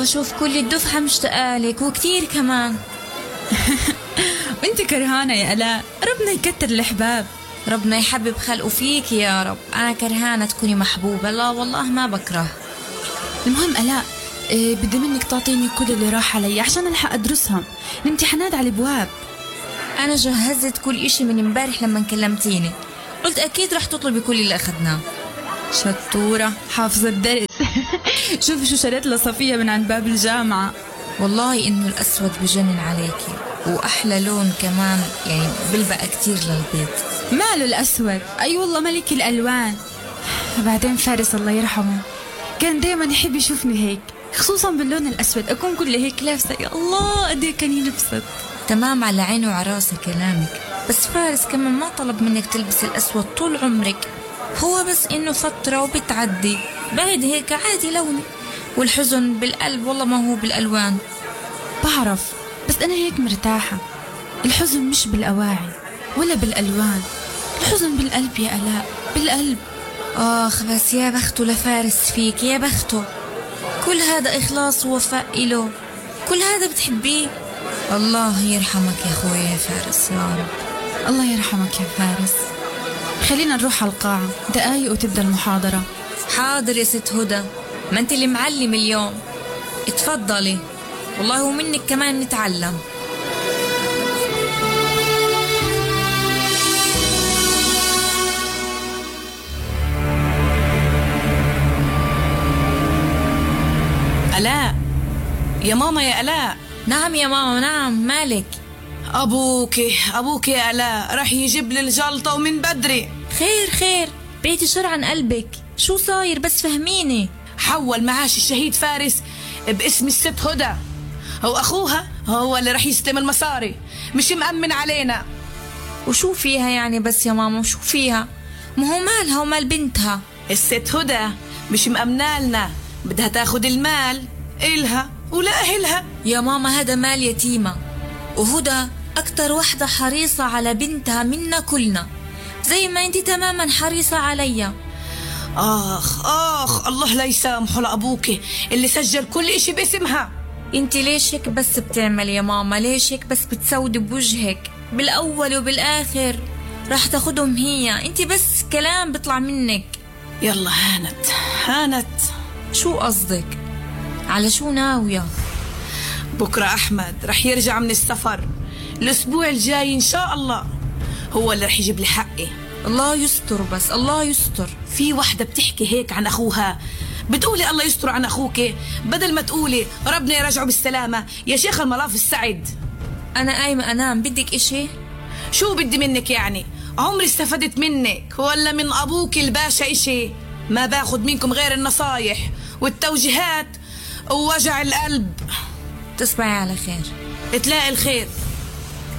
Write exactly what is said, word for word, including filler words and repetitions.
بشوف كل الدفعة مشتاقة لك وكتير كمان. وانت كرهانة يا ألاء، ربنا يكتر الأحباب. ربنا يحبب خلقه فيك يا رب. أنا كرهانة تكوني محبوبة، لا والله ما بكره. المهم ألاء، إيه بدي منك تعطيني كل اللي راح علي عشان ألحق أدرسهم، الامتحانات على الابواب. أنا جهزت كل إشي من امبارح لما كلمتيني، قلت أكيد رح تطلبي كل اللي أخذناه. شطورة حافظة الدرس. شوفي شو شريت لصفية من عند باب الجامعة. والله إنه الأسود بجنن عليكي، وأحلى لون كمان، يعني بلبق كتير للبيض. ماله الأسود؟ أي والله ملك الألوان. بعدين فارس الله يرحمه كان دايما يحب يشوفني هيك، خصوصا باللون الأسود، أكون كل هيك لابسة، يا الله قد ايه كان ينبسط. تمام، على عينه وعراسه كلامك، بس فارس كمان ما طلب منك تلبسي الأسود طول عمرك، هو بس إنه فترة وبتعدي، بعد هيك عادي لوني. والحزن بالقلب والله ما هو بالألوان. بعرف، بس أنا هيك مرتاحة. الحزن مش بالأواعي ولا بالألوان، الحزن بالقلب يا ألاء، بالقلب. آخ بس يا بخته لفارس فيك، يا بخته، كل هذا إخلاص ووفاء إله، كل هذا بتحبيه. الله يرحمك يا أخويا يا فارس، يا رب. الله يرحمك يا فارس. خلينا نروح على القاعة دقايق وتبدأ المحاضرة. حاضر يا ست هدى، ما انت اللي معلم اليوم، اتفضلي، والله ومنك كمان نتعلم. ألاء يا ماما، يا ألاء. نعم يا ماما، نعم، مالك؟ أبوك أبوك يا ألاء راح يجيب لي الجلطة ومن بدري. خير خير، بيتي شر عن قلبك، شو صاير بس فهميني. حول معاش الشهيد فارس باسم الست هدى، هو أخوها هو اللي راح يستلم المصاري، مش مأمن علينا. وشو فيها يعني بس يا ماما، وشو فيها؟ ما هو مالها ومال بنتها. الست هدى مش مأمنالنا، بدها تاخد المال إلها ولا أهلها. يا ماما هذا مال يتيمة، وهدى أكتر وحدة حريصة على بنتها منا كلنا، زي ما انتي تماما حريصة عليا. آخ آخ، الله لا يسامحه لأبوك اللي سجل كل إشي باسمها. انتي ليش هيك بس بتعملي يا ماما؟ ليش هيك بس بتسودي بوجهك؟ بالأول وبالآخر راح تاخدهم هي، انتي بس كلام بيطلع منك. يلا هانت هانت. شو قصدك؟ على شو ناوية؟ بكرة أحمد رح يرجع من السفر، الأسبوع الجاي إن شاء الله هو اللي رح يجيب لي حقي. الله يستر، بس الله يستر. في وحدة بتحكي هيك عن أخوها، بتقولي الله يستر عن أخوك بدل ما تقولي ربنا يرجعه بالسلامة يا شيخ الملاف السعد. أنا قايمة أنام، بدك إشي؟ شو بدي منك يعني؟ عمري استفدت منك ولا من أبوك الباشا إشي؟ ما باخد منكم غير النصايح والتوجيهات ووجع القلب. تصبحي على خير. تلاقي الخير.